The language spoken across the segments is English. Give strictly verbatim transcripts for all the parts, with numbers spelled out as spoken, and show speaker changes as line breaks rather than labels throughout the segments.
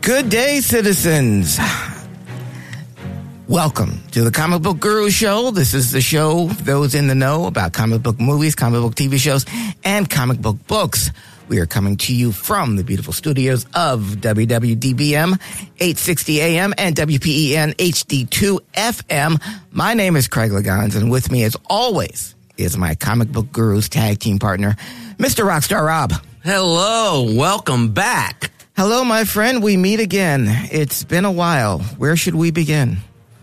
Good day, citizens. Welcome to the Comic Book Guru Show. This is the show for those in the know about comic book movies, comic book T V shows, and comic book books. We are coming to you from the beautiful studios of W W D B M eight sixty A M and W P E N H D two F M. My name is Craig Legans, and with me, as always, is my Comic Book Guru's tag team partner, Mister Rockstar Rob.
Hello, welcome back.
Hello, my friend. We meet again. It's been a while. Where should we begin?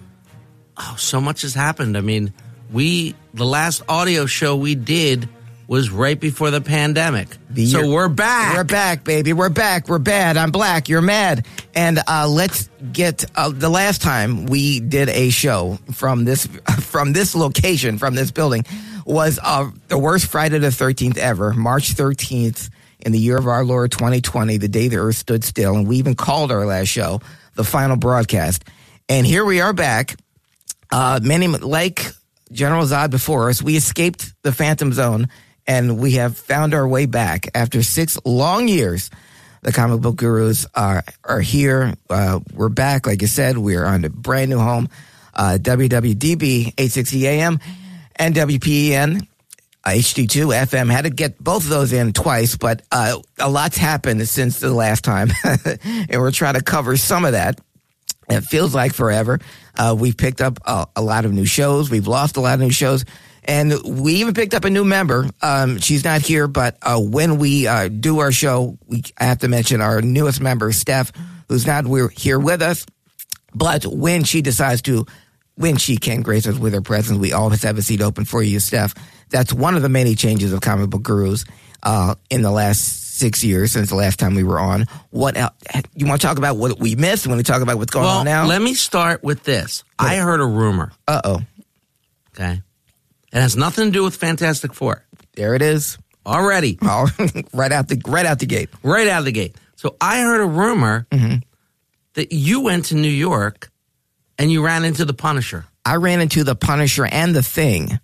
Oh, so much has happened. I mean, we, the last audio show we did was right before the pandemic. The so we're back.
We're back, baby. We're back. We're bad. I'm black. You're mad. And uh, let's get uh, the last time we did a show from this from this location, from this building, was uh, the worst Friday the thirteenth ever, March thirteenth. In the year of our Lord twenty twenty, the day the earth stood still, and we even called our last show the final broadcast. And here we are back. Uh, many, like General Zod before us, we escaped the Phantom Zone, and we have found our way back. After six long years, the Comic Book Gurus are, are here. Uh, we're back. Like I said, we're on a brand new home, uh, W W D B eight sixty A M and W P E N H D two F M. Had to get both of those in twice, but uh, a lot's happened since the last time, and we're trying to cover some of that. It feels like forever. Uh, we've picked up a, a lot of new shows. We've lost a lot of new shows, and we even picked up a new member. Um, she's not here, but uh, when we uh, do our show, we I have to mention our newest member, Steph, who's not we're here with us. But when she decides to, when she can grace us with her presence, we always have a seat open for you, Steph. That's one of the many changes of Comic Book Gurus uh, in the last six years since the last time we were on. What else? You want to talk about what we missed? You want to talk about what's going
well,
on now?
Let me start with this. Good. I heard a rumor.
Uh-oh.
Okay. It has nothing to do with Fantastic Four.
There it is.
Already.
Oh, right out the right out the gate.
Right out the gate. So I heard a rumor mm-hmm. that you went to New York and you ran into the Punisher.
I ran into the Punisher and the Thing.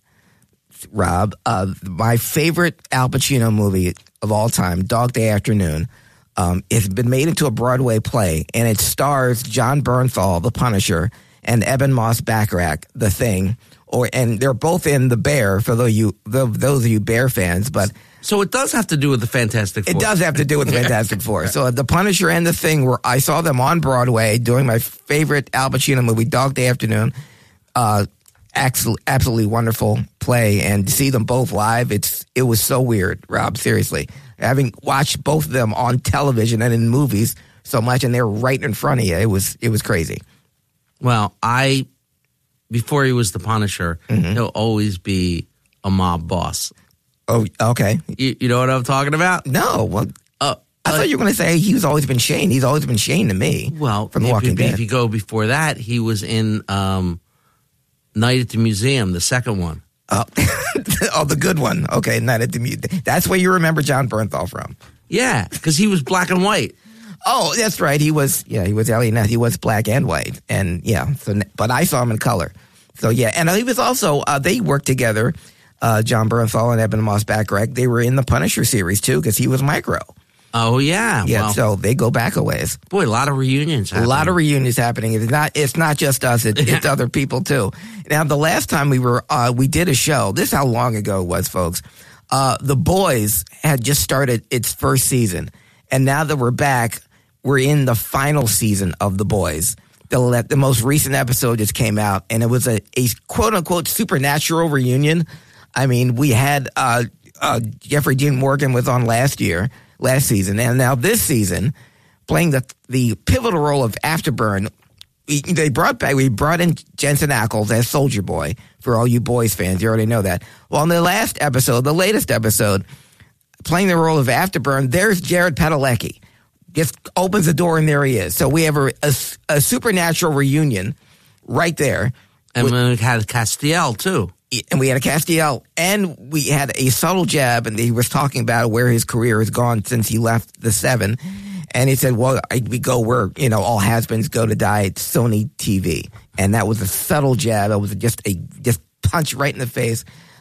Rob, uh, my favorite Al Pacino movie of all time, Dog Day Afternoon, um, it's been made into a Broadway play, and it stars John Bernthal, the Punisher, and Ebon Moss-Bachrach, the Thing, or and they're both in The Bear for those of you, the, those of you Bear fans. But
so it does have to do with the Fantastic Four.
It does have to do with the Fantastic Four. So the Punisher and the Thing, were I saw them on Broadway doing my favorite Al Pacino movie, Dog Day Afternoon. Uh, Absolutely wonderful play, and to see them both live, it's it was so weird, Rob. Seriously, having watched both of them on television and in movies so much, and they're right in front of you, it was it was crazy.
Well, I before he was the Punisher, mm-hmm. he'll always be a mob boss.
Oh, okay.
You, you know what I'm talking about?
No, well,
uh,
I uh, thought you were going to say he's always been Shane. He's always been Shane to me.
Well,
from The
if,
Walking
if,
Dead.
If you go before that, he was in. Um, Night at the Museum, the second one.
Oh, oh, the good one. Okay, Night at the Museum. That's where you remember John Bernthal from.
Yeah, because he was black and white.
Oh, that's right. He was, yeah, he was Elliot Ness. He was black and white. And, yeah, so, but I saw him in color. So, yeah, and he was also, uh, they worked together, uh, John Bernthal and Ebon Moss-Bachrach. They were in the Punisher series, too, because he was Micro.
Oh, yeah.
Yeah,
well,
so they go back a ways.
Boy, a lot of reunions happening.
A lot of reunions happening. It's not It's not just us. It, it's other people, too. Now, the last time we were, uh, we did a show, this is how long ago it was, folks. Uh, The Boys had just started its first season. And now that we're back, we're in the final season of The Boys. The, the most recent episode just came out, and it was a, a quote-unquote supernatural reunion. I mean, we had uh, uh, Jeffrey Dean Morgan was on last year. Last season, and now this season, playing the the pivotal role of Afterburn, we, they brought back we brought in Jensen Ackles as Soldier Boy for all you Boys fans. You already know that. Well, in the last episode, the latest episode, playing the role of Afterburn, there's Jared Padalecki. Just opens the door and there he is. So we have a, a, a supernatural reunion right there.
And we had Castiel too.
And we had a Castiel, and we had a subtle jab, and he was talking about where his career has gone since he left the Seven. And he said, well, I, we go where, you know, all has-beens go to die at Sony T V. And that was a subtle jab. It was just a just punch right in the face.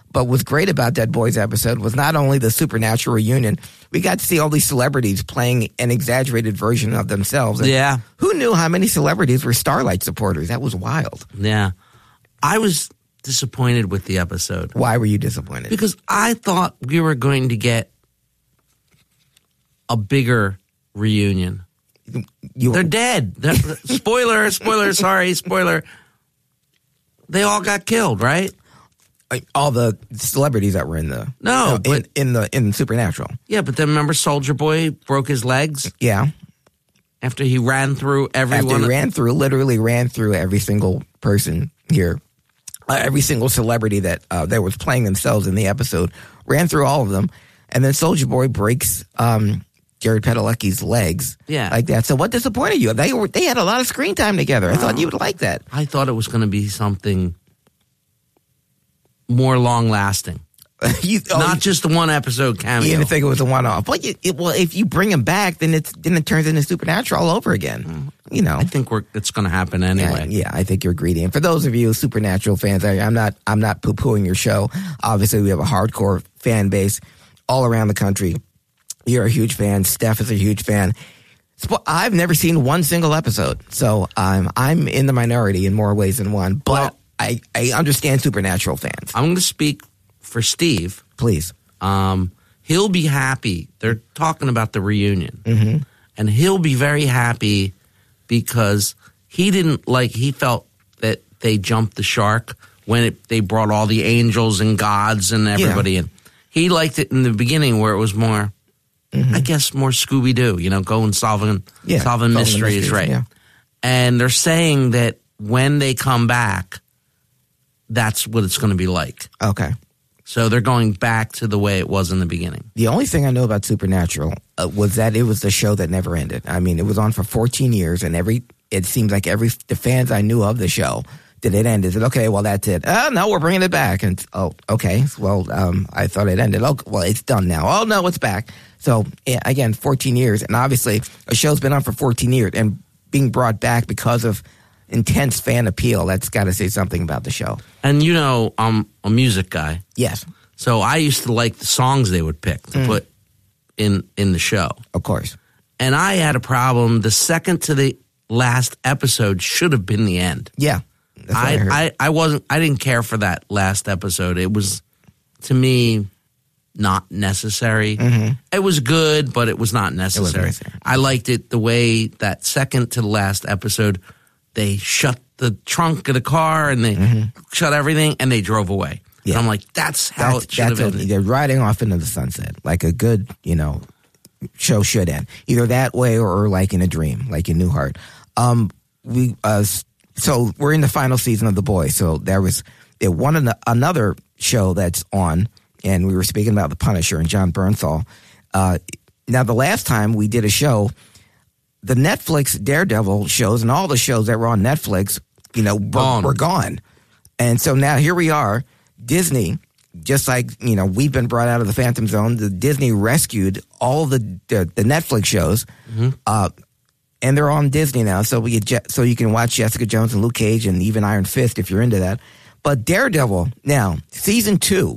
But what's great about Dead Boys episode was not only the supernatural reunion, we got to see all these celebrities playing an exaggerated version of themselves. And
yeah.
Who knew how many celebrities were Starlight supporters? That was wild.
Yeah. I was disappointed with the episode.
Why were you disappointed?
Because I thought we were going to get a bigger reunion.
You,
They're dead. They're, spoiler, spoiler, sorry, spoiler. They all got killed, right?
All the celebrities that were in the
no,
uh,
but,
in, in the in Supernatural.
Yeah, but then remember Soldier Boy broke his legs?
Yeah.
After he ran through everyone.
After he ran through, literally ran through every single person here. Uh, every single celebrity that uh, that was playing themselves in the episode, ran through all of them. And then Soldier Boy breaks um, Jared Padalecki's legs.
Yeah.
Like that. So what disappointed you? They were they had a lot of screen time together. I thought you would like that.
I thought it was going to be something more long-lasting. you, oh, Not just the one episode cameo.
You didn't think it was a one-off. But you, it, well, if you bring him back, then it's then it turns into Supernatural all over again. Mm. You know,
I think we're it's going to happen anyway.
Yeah, yeah, I think you're greedy. And for those of you Supernatural fans, I, I'm not I'm not poo-pooing your show. Obviously, we have a hardcore fan base all around the country. You're a huge fan. Steph is a huge fan. I've never seen one single episode, so I'm I'm in the minority in more ways than one. But well, I I understand Supernatural fans.
I'm going to speak for Steve.
Please.
Um, he'll be happy. They're talking about the reunion.
Mm-hmm.
And he'll be very happy because he didn't like, he felt that they jumped the shark when it, they brought all the angels and gods and everybody yeah. in. He liked it in the beginning where it was more, mm-hmm. I guess, more Scooby-Doo, you know, going solving,
yeah,
solving mysteries, mysteries, right?
Yeah.
And they're saying that when they come back, that's what it's going to be like.
Okay.
So they're going back to the way it was in the beginning.
The only thing I know about Supernatural uh, was that it was the show that never ended. I mean, it was on for fourteen years, and every it seems like every the fans I knew of the show, did it end? Is it okay? Well, that's it. Oh no, we're bringing it back. And oh, okay. Well, um, I thought it ended. Oh, well, it's done now. Oh no, it's back. So yeah, again, fourteen years, and obviously a show's been on for fourteen years and being brought back because of intense fan appeal. That's got to say something about the show.
And you know, I'm a music guy.
Yes.
So I used to like the songs they would pick to mm. put in in the show.
Of course.
And I had a problem. The second to the last episode should have been the end.
Yeah.
That's I, I, I I wasn't. I didn't care for that last episode. It was, to me, not necessary.
Mm-hmm.
It was good, but it was not necessary.
It was necessary.
I liked it the way that second to the last episode, they shut the trunk of the car and they mm-hmm. shut everything and they drove away. Yeah. And I'm like, that's how that's, it should have ended.
They're riding off into the sunset, like a good, you know, show should end. Either that way or, or like in a dream, like in Newhart. Um, we uh, so we're in the final season of The Boys. So there was it one an, another show that's on, and we were speaking about The Punisher and John Bernthal. Uh, now, the last time we did a show, the Netflix Daredevil shows and all the shows that were on Netflix, you know, were, were gone. And so now here we are. Disney, just like, you know, we've been brought out of the Phantom Zone, the Disney rescued all the the, the Netflix shows,
mm-hmm.
uh, and they're on Disney now. So we so you can watch Jessica Jones and Luke Cage and even Iron Fist if you're into that. But Daredevil, now, season two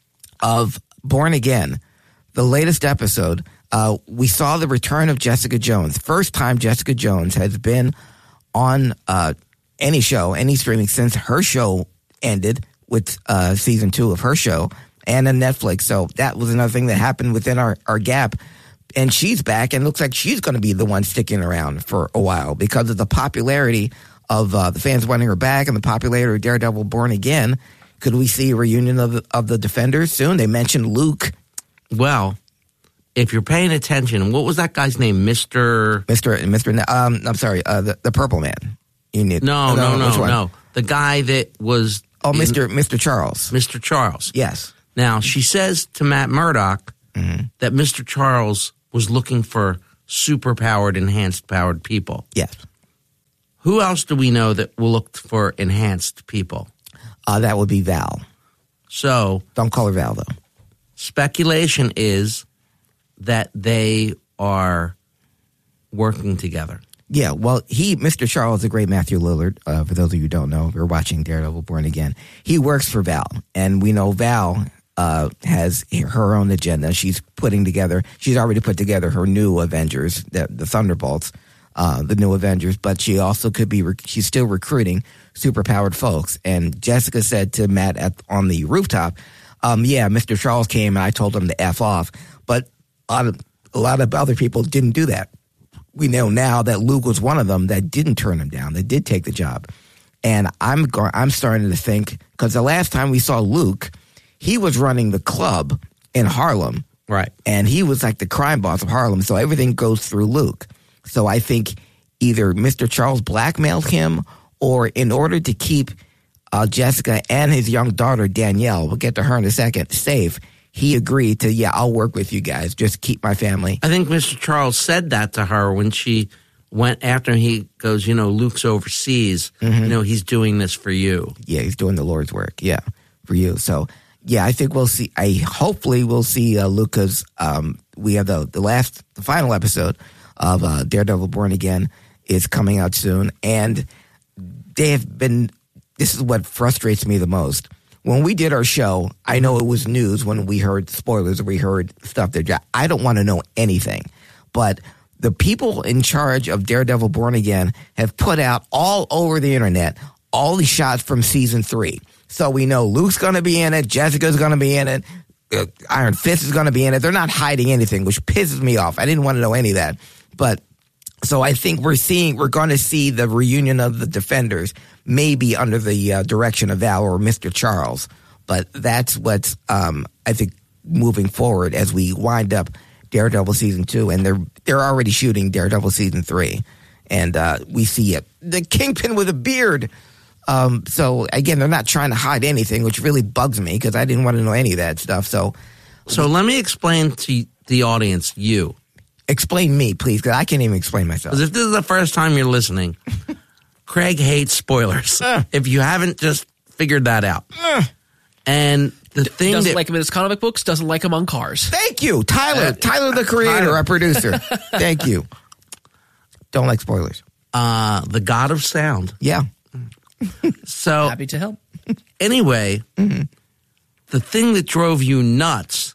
of Born Again, the latest episode, uh, we saw the return of Jessica Jones. First time Jessica Jones has been on uh, any show, any streaming, since her show ended with uh, season two of her show and on Netflix. So that was another thing that happened within our, our gap. And she's back and looks like she's going to be the one sticking around for a while because of the popularity of uh, the fans wanting her back and the popularity of Daredevil Born Again. Could we see a reunion of the, of the Defenders soon? They mentioned Luke.
Well, if you're paying attention, what was that guy's name? Mister
Mister Mister Um, I'm sorry, uh, the, the Purple Man. You need
no, no, no, no, no. The guy that was
oh, Mister Mister Charles.
Mister Charles.
Yes.
Now she says to Matt Murdock
mm-hmm.
that Mister Charles was looking for super-powered, enhanced-powered people.
Yes.
Who else do we know that will look for enhanced people?
Uh, that would be Val.
So
don't call her Val though.
Speculation is that they are working together.
Yeah, well, he, Mister Charles, the great Matthew Lillard, uh, for those of you who don't know, we're watching Daredevil Born Again. He works for Val, and we know Val uh, has her own agenda. She's putting together, she's already put together her new Avengers, the, the Thunderbolts, uh, the new Avengers, but she also could be, rec- she's still recruiting superpowered folks. And Jessica said to Matt at, on the rooftop, um, yeah, Mister Charles came and I told him to F off, but a lot of, a lot of other people didn't do that. We know now that Luke was one of them that didn't turn him down, that did take the job. And I'm go- I'm starting to think, because the last time we saw Luke, he was running the club in Harlem.
Right.
And he was like the crime boss of Harlem, so everything goes through Luke. So I think either Mister Charles blackmailed him, or in order to keep uh, Jessica and his young daughter, Danielle, we'll get to her in a second, safe, he agreed to, yeah, I'll work with you guys. Just keep my family.
I think Mister Charles said that to her when she went after he goes, you know, Luke's overseas. Mm-hmm. You know, he's doing this for you.
Yeah, he's doing the Lord's work. Yeah, for you. So, yeah, I think we'll see. I hopefully we'll see uh, Luca's. Um, we have the, the last, the final episode of uh, Daredevil Born Again is coming out soon. And they have been, this is what frustrates me the most. When we did our show, I know it was news when we heard spoilers or we heard stuff that I don't want to know anything. But the people in charge of Daredevil Born Again have put out all over the internet all the shots from season three. So we know Luke's going to be in it, Jessica's going to be in it, uh, Iron Fist is going to be in it. They're not hiding anything, which pisses me off. I didn't want to know any of that. But so I think we're seeing, we're going to see the reunion of the Defenders, maybe under the uh, direction of Val or Mister Charles. But that's what's, um, I think, moving forward as we wind up Daredevil season two, and they're they're already shooting Daredevil season three, and uh, we see it. The Kingpin with a beard. Um, so again, they're not trying to hide anything, which really bugs me because I didn't want to know any of that stuff. So,
so let me explain to the audience, you.
Explain me, please, because I can't even explain myself.
Because if this is the first time you're listening, Craig hates spoilers. Uh, if you haven't just figured that out. Uh, and the D- thing
doesn't
that,
like him in his comic books, doesn't like him on cars.
Thank you, Tyler. Uh, Tyler, the creator, Tyler. Our producer. Thank you. Don't like spoilers.
Uh, the God of Sound.
Yeah.
So
happy to help.
Anyway, mm-hmm. the thing that drove you nuts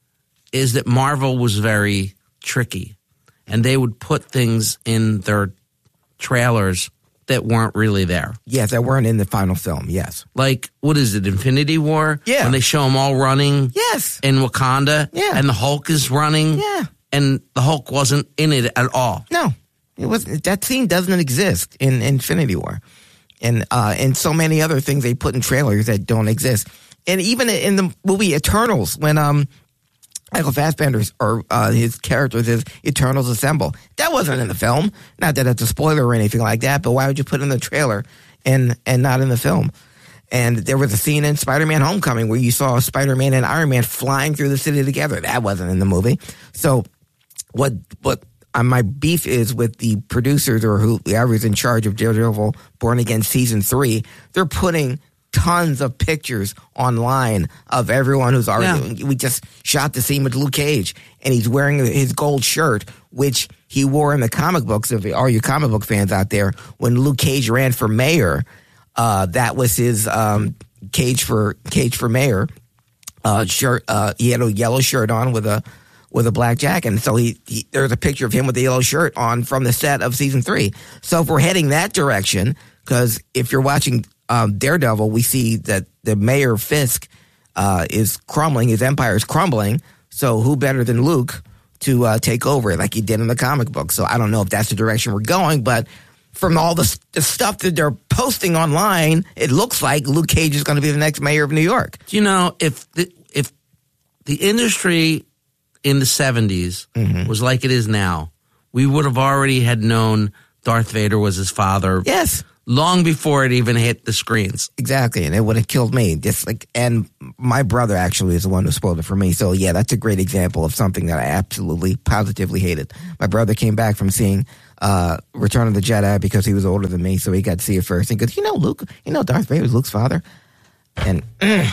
is that Marvel was very tricky, and they would put things in their trailers that weren't really there.
Yes, that weren't in the final film, yes.
Like, what is it, Infinity War?
Yeah.
When they show them all running
yes.
in Wakanda,
yeah.
and the Hulk is running,
yeah.
and the Hulk wasn't in it at all.
No, it wasn't. That scene doesn't exist in Infinity War. And, uh, and so many other things they put in trailers that don't exist. And even in the movie Eternals, when um, Michael Fassbender's or uh, his character says Eternals Assemble, that wasn't in the film. Not that it's a spoiler or anything like that, but why would you put it in the trailer and and not in the film? And there was a scene in Spider-Man Homecoming where you saw Spider-Man and Iron Man flying through the city together. That wasn't in the movie. So what what uh, my beef is with the producers or whoever's in charge of Daredevil Born Again season three, they're putting tons of pictures online of everyone who's already. Yeah. We just shot the scene with Luke Cage, and he's wearing his gold shirt, which he wore in the comic books. If all you comic book fans out there, when Luke Cage ran for mayor, uh, that was his um, Cage for Cage for mayor uh, shirt. Uh, he had a yellow shirt on with a with a black jacket, and so he, he there's a picture of him with the yellow shirt on from the set of season three. So if we're heading that direction, because if you're watching Um, Daredevil, we see that the Mayor Fisk uh, is crumbling. His empire is crumbling. So who better than Luke to uh, take over like he did in the comic book? So I don't know if that's the direction we're going, but from all the, the stuff that they're posting online, it looks like Luke Cage is going to be the next mayor of New York.
You know, if the, if the industry in the seventies mm-hmm. was like it is now, we would have already had known Darth Vader was his father.
Yes.
Long before it even hit the screens.
Exactly, and it would have killed me. Just like, and my brother actually is the one who spoiled it for me. So yeah, that's a great example of something that I absolutely, positively hated. My brother came back from seeing uh, Return of the Jedi because he was older than me, so he got to see it first. He goes, "You know, Luke, you know, Darth Vader was Luke's father," and mm,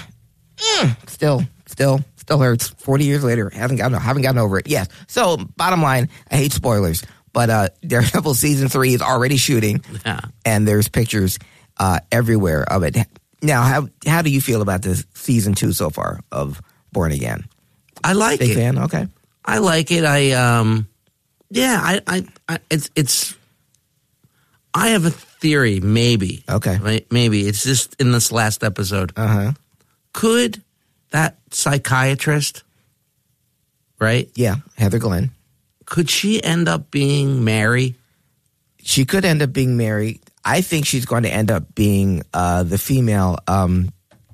mm, still, still, still hurts. Forty years later, haven't gotten, haven't gotten over it. Yes. So bottom line, I hate spoilers. But uh, Daredevil season three is already shooting,
Yeah.
and there's pictures uh, everywhere of it. Now, how how do you feel about this season two so far of Born Again?
I like
Big
it.
fan? Okay.
I like it. I um, yeah. I, I, I it's it's. I have a theory. Maybe.
Okay.
Right? Maybe it's just in this last episode.
Uh huh.
Could that psychiatrist, right?
Yeah, Heather Glenn.
Could she end up being Mary?
She could end up being Mary. I think she's going to end up being uh, the female. Um,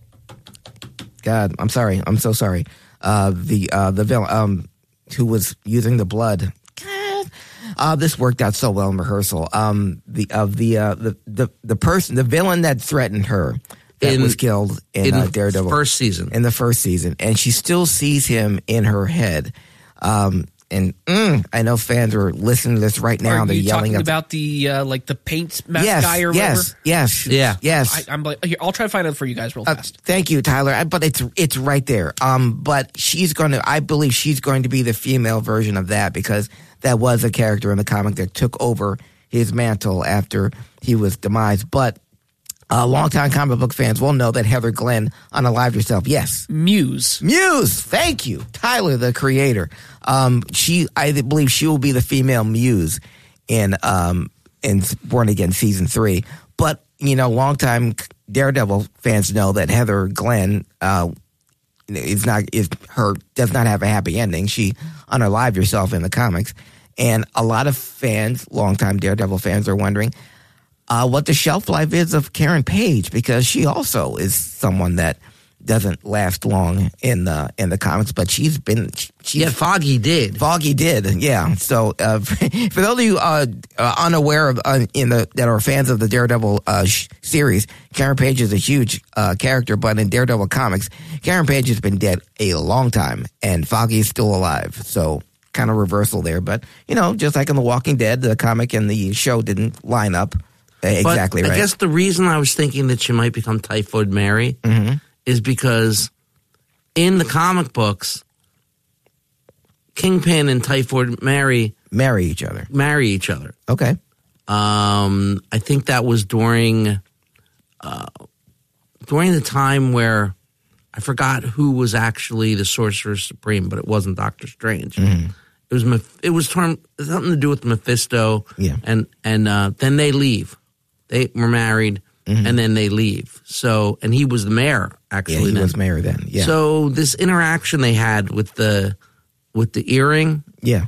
God, I'm sorry. I'm so sorry. Uh, the uh, the villain um, who was using the blood. God, uh, this worked out so well in rehearsal. Um, the of the, uh, the the the person, the villain that threatened her, that
In-
was killed in,
in
uh, Daredevil
first season.
in the first season, and she still sees him in her head. Um, and mm, I know fans are listening to this right now.
Are
They're
you
yelling
talking
at
about the uh, like the paint mask
yes,
guy or
yes,
whatever?
yes,
Yeah.
yes.
I, I'm like, here, I'll try to find out for you guys real
Uh,
fast.
thank you, Tyler. I, but it's it's right there. Um, but she's going to. I believe she's going to be the female version of that because that was a character in the comic that took over his mantle after he was demised. But uh, longtime comic book fans will know that Heather Glenn unalived herself. Yes,
Muse.
Muse. Thank you, Tyler, the creator. Um, she, I believe, she will be the female Muse in um in Born Again season three. But you know, longtime Daredevil fans know that Heather Glenn uh is not is her does not have a happy ending. She unalived herself in the comics, and a lot of fans, longtime Daredevil fans, are wondering uh, what the shelf life is of Karen Page because she also is someone that doesn't last long in the in the comics, but she's been she's
Yeah, Foggy did.
Foggy did, yeah. So uh, for those of you uh, uh, unaware of uh, in the that are fans of the Daredevil uh, sh- series, Karen Page is a huge uh, character, but in Daredevil comics, Karen Page has been dead a long time, and Foggy is still alive. So kind of reversal there, but you know, just like in The Walking Dead, the comic and the show didn't line up uh, exactly
but
right.
I guess the reason I was thinking that she might become Typhoid Mary
Mm-hmm.
is because in the comic books, Kingpin and Typhoid Mary
Marry each other.
marry each other.
Okay.
Um, I think that was during uh, during the time where I forgot who was actually the Sorcerer Supreme, but it wasn't Doctor Strange.
Mm-hmm.
It was Meph- it was term- something to do with Mephisto.
Yeah.
and and uh, then they leave. They were married,
Mm-hmm.
and then they leave. So, and he was the mayor
Yeah,
actually.
he
then.
was mayor then. Yeah.
So this interaction they had with the with the earring,
yeah.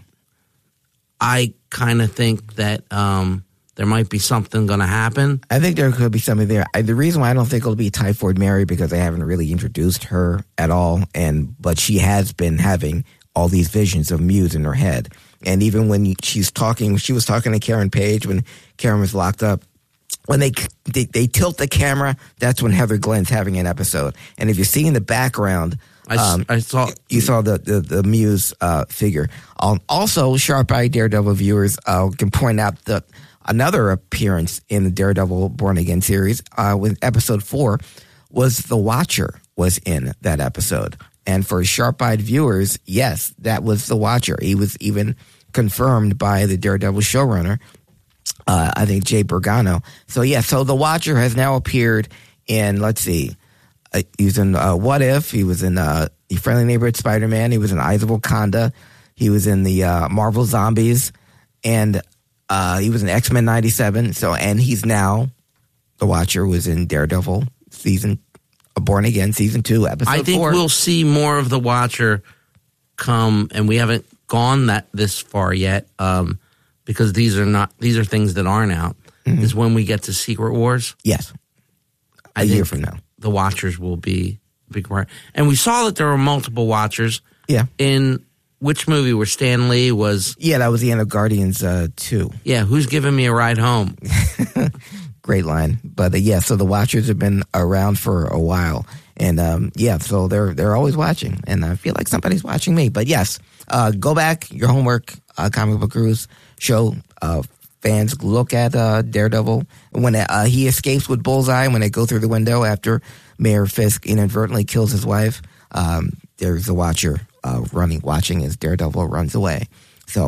I kind of think that um, there might be something going to happen.
I think there could be something there. I, the reason why I don't think it'll be Typhoid Mary because they haven't really introduced her at all, and but she has been having all these visions of Muse in her head, and even when she's talking, she was talking to Karen Page when Karen was locked up. When they, they they tilt the camera, that's when Heather Glenn's having an episode, and if you see in the background.
I, s-
Um,
I saw
You saw the the, the Muse uh, figure. Um, also, sharp-eyed Daredevil viewers uh, can point out that another appearance in the Daredevil Born Again series, uh, with episode four, was the Watcher was in that episode. And for sharp-eyed viewers, yes, that was the Watcher. He was even confirmed by the Daredevil showrunner, uh, I think Jay Bergano. So yeah, so the Watcher has now appeared in, let's see, Uh, he was in uh, What If. He was in uh, The Friendly Neighborhood Spider-Man. He was in Eyes of Wakanda. He was in the uh, Marvel Zombies, and uh, he was in X-Men ninety-seven. So, and he's now the Watcher. Was in Daredevil season, uh, Born Again season two, episode
I think
four.
we'll see more of the Watcher come, and we haven't gone that this far yet, um, because these are not these are things that aren't out.
Mm-hmm.
Is when we get to Secret Wars.
Yes, a
I
year
think
from now.
the Watchers will be a big part. And we saw that there were multiple Watchers.
Yeah,
In which movie where Stan Lee was,
yeah, that was the end of Guardians uh, two.
yeah, who's giving me a ride home?
Great line, but uh, yeah. So the Watchers have been around for a while, and um, yeah, so they're they're always watching, and I feel like somebody's watching me. But yes, uh, go back your homework, uh, Comic Book Cruise show. Uh, fans look at uh, Daredevil when uh, he escapes with Bullseye when they go through the window after Mayor Fisk inadvertently kills his wife. Um, there's the Watcher uh, running, watching as Daredevil runs away. So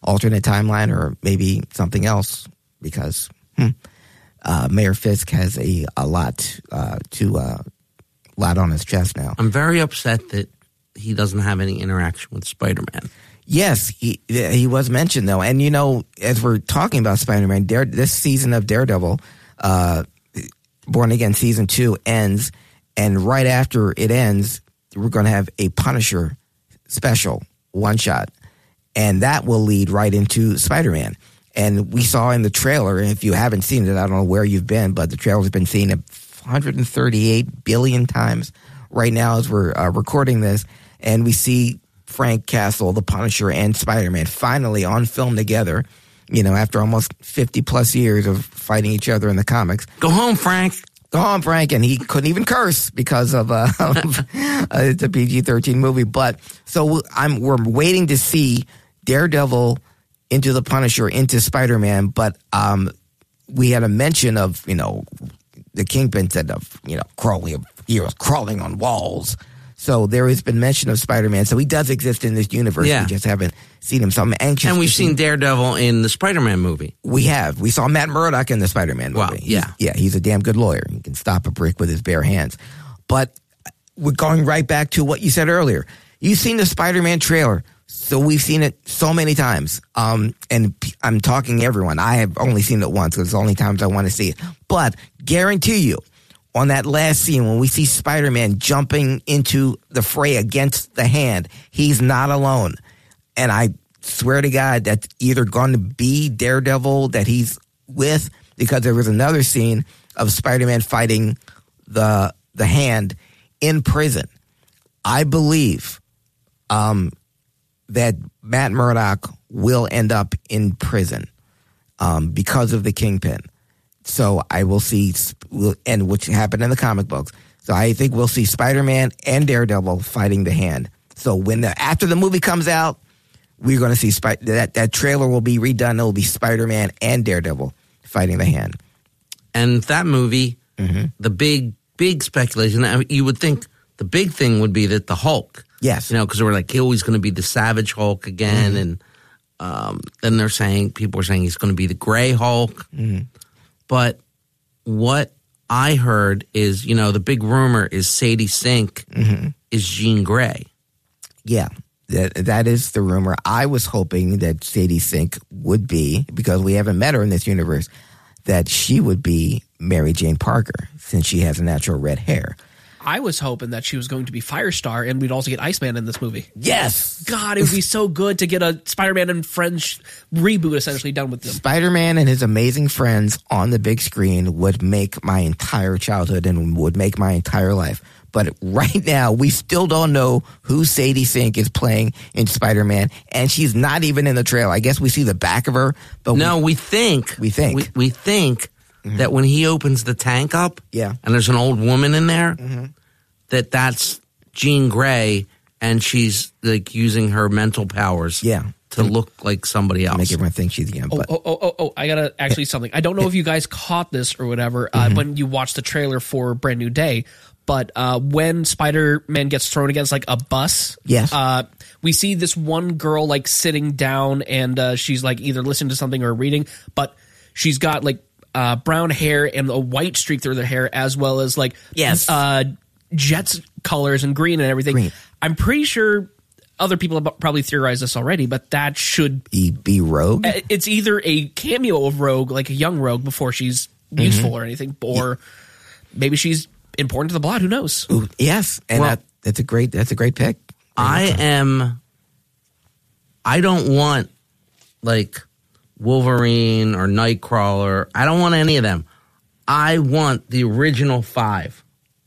alternate timeline or maybe something else because hmm, uh, Mayor Fisk has a, a lot uh, to uh, lot on his chest now.
I'm very upset that he doesn't have any interaction with Spider-Man.
Yes, he he was mentioned though, and you know, as we're talking about Spider-Man, Dare, this season of Daredevil, uh, Born Again season two ends, and right after it ends, we're going to have a Punisher special one shot, and that will lead right into Spider-Man. And we saw in the trailer, and if you haven't seen it, I don't know where you've been, but the trailer's been seen one hundred thirty-eight billion times right now as we're uh, recording this, and we see Frank Castle, the Punisher, and Spider-Man finally on film together, you know, after almost fifty plus years of fighting each other in the comics.
Go home, Frank.
Go home, Frank. And he couldn't even curse because of, uh, of uh, it's a P G thirteen movie. But so I'm, we're waiting to see Daredevil into the Punisher, into Spider-Man. But um, we had a mention of, you know, the Kingpin said of, you know, crawling, heroes crawling on walls. So there has been mention of Spider-Man. So he does exist in this universe.
Yeah.
We just haven't seen him. So I'm anxious.
And we've
to
seen
see.
Daredevil in the Spider-Man movie.
We have. We saw Matt Murdock in the Spider-Man movie.
Wow,
He's-
yeah.
Yeah, he's a damn good lawyer. He can stop a brick with his bare hands. But we're going right back to what you said earlier. You've seen the Spider-Man trailer. So we've seen it so many times. Um, and p- I'm talking everyone. I have only seen it once because it's the only times I want to see it. But guarantee you, on that last scene when we see Spider-Man jumping into the fray against the Hand, he's not alone. And I swear to God, that's either going to be Daredevil that he's with, because there was another scene of Spider-Man fighting the the Hand in prison. I believe um, that Matt Murdock will end up in prison um, because of the Kingpin. So I will see, and which happened in the comic books. So I think we'll see Spider-Man and Daredevil fighting the Hand. So when the after the movie comes out, we're going to see Sp- that that trailer will be redone. It will be Spider-Man and Daredevil fighting the Hand.
And that movie, mm-hmm. the big, big speculation, I mean, you would think the big thing would be that the Hulk.
Yes.
You know, because we're like, oh, he's going to be the Savage Hulk again.
Mm-hmm.
And um, then they're saying, people are saying he's going to be the Gray Hulk.
Mm-hmm.
But what I heard is, you know, the big rumor is Sadie Sink mm-hmm. is Jean Grey.
Yeah, that that is the rumor. I was hoping that Sadie Sink would be, because we haven't met her in this universe, that she would be Mary Jane Parker, since she has natural red hair.
I was hoping that she was going to be Firestar, and we'd also get Iceman in this movie.
Yes!
God, it would be so good to get a Spider-Man and Friends reboot essentially done with them.
Spider-Man and his amazing friends on the big screen would make my entire childhood and would make my entire life. But right now, we still don't know who Sadie Sink is playing in Spider-Man, and she's not even in the trailer. I guess we see the back of her, but
no, we, we think
we think
we, we think mm-hmm. that when he opens the tank up,
yeah.
and there's an old woman in there,
mm-hmm.
that that's Jean Grey, and she's like using her mental powers,
yeah.
to look like somebody else.
Make everyone think she's him.
Oh,
But
oh, oh, oh, oh, I gotta actually something. I don't know if you guys caught this or whatever uh, mm-hmm. when you watched the trailer for Brand New Day, but uh, when Spider-Man gets thrown against like a bus,
yes.
uh, we see this one girl like sitting down, and uh, she's like either listening to something or reading, but she's got like uh, brown hair and a white streak through their hair, as well as like
yes.
uh, Jet's colors and green and everything.
Green.
I'm pretty sure other people have probably theorized this already, but that should
be, be Rogue.
It's either a cameo of Rogue, like a young Rogue before she's useful mm-hmm. or anything, or yeah. maybe she's important to the plot. Who knows?
Ooh, yes, and well, that, that's a great that's a great pick.
I am. I don't want like Wolverine or Nightcrawler. I don't want any of them. I want the original five.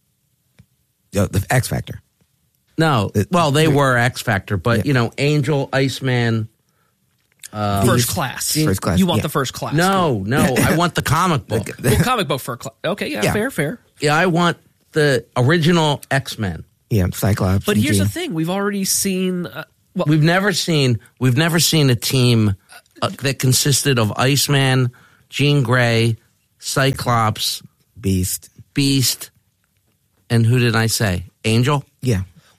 The, the X Factor.
No, well, they were X Factor, but yeah. you know, Angel, Iceman,
uh, first class.
First class.
You want
yeah.
the first class?
No, no, I want the comic book.
The, the, well, comic book first class. Okay, yeah, yeah, fair, fair.
Yeah, I want the original X-Men.
Yeah, Cyclops.
But here's
Jean.
the thing: we've already seen. Uh, well,
we've never seen. We've never seen a team uh, that consisted of Iceman, Jean Grey, Cyclops,
Beast,
Beast, and who did I say? Angel.
Yeah.
Well,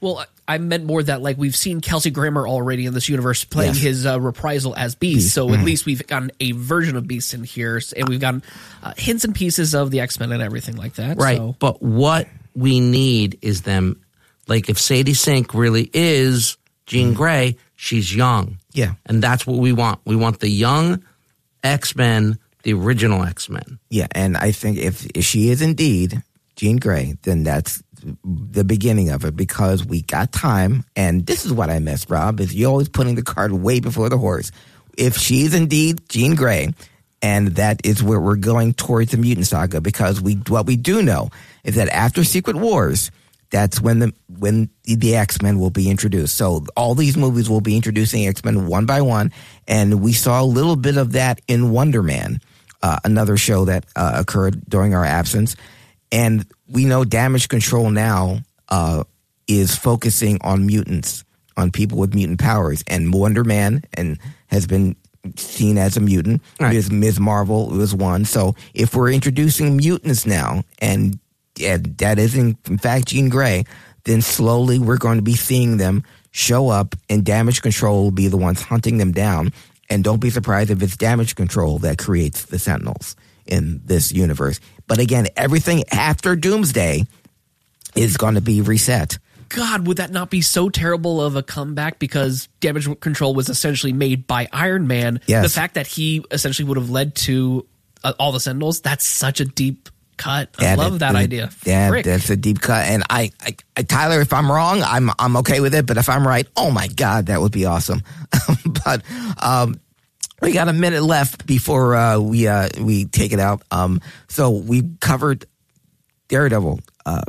I meant more that like we've seen Kelsey Grammer already in this universe playing
Yes.
his uh, reprisal as Beast,
Beast.
so
Mm-hmm.
at least we've gotten a version of Beast in here, and we've gotten uh, hints and pieces of the X-Men and everything like that.
Right.
So.
But what we need is them, like if Sadie Sink really is Jean Grey, she's young.
Yeah.
And that's what we want. We want the young X-Men, the original X-Men.
Yeah, and I think if, if she is indeed Jean Grey, then that's the beginning of it, because we got time. And this is what I miss, Rob, is you're always putting the cart way before the horse. If she is indeed Jean Grey, and that is where we're going towards the mutant saga, because we what we do know is that after Secret Wars, that's when the when the X-Men will be introduced. So all these movies will be introducing X-Men one by one, and we saw a little bit of that in Wonder Man, uh, another show that uh, occurred during our absence. And we know Damage Control now uh, is focusing on mutants, on people with mutant powers, and Wonder Man and has been seen as a mutant.
Right.
Miz Miz Marvel was one. So if we're introducing mutants now, and and that is in, in fact Jean Grey, then slowly we're going to be seeing them show up, and Damage Control will be the ones hunting them down. And don't be surprised if it's Damage Control that creates the Sentinels in this universe. But again, everything after Doomsday is going to be reset.
God, would that not be so terrible of a comeback? Because Damage Control was essentially made by Iron Man.
Yes.
The fact that he essentially would have led to uh, all the Sentinels, that's such a deep cut. I
Yeah,
love that,
that
idea.
Yeah,
Frick.
that's a deep cut. And I, I, I, Tyler, if I'm wrong, I'm I'm okay with it. But if I'm right, oh my God, that would be awesome. But um, we got a minute left before uh, we uh, we take it out. Um, so we covered Daredevil, uh,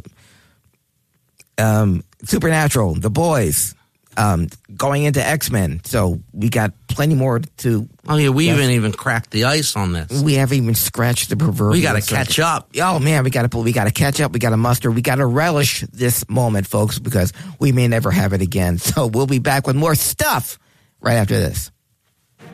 um, Supernatural, The Boys, um, going into X-Men. So we got plenty more to.
Oh, yeah, we
Yes.
haven't even cracked the ice on this.
We haven't even scratched the proverbial.
We got to
surface.
catch up.
Oh man, we got to we got to catch up. We got to muster. We got to relish this moment, folks, because we may never have it again. So we'll be back with more stuff right after this.